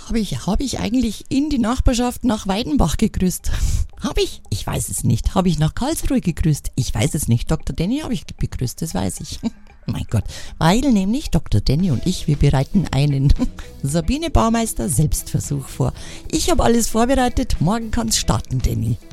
Hab ich eigentlich in die Nachbarschaft nach Weidenbach gegrüßt? Hab ich? Ich weiß es nicht. Hab ich nach Karlsruhe gegrüßt? Ich weiß es nicht. Dr. Danny habe ich begrüßt, das weiß ich. Mein Gott, weil nämlich Dr. Danny und ich, wir bereiten einen Sabine Baumeister Selbstversuch vor. Ich habe alles vorbereitet, morgen kann's starten, Danny.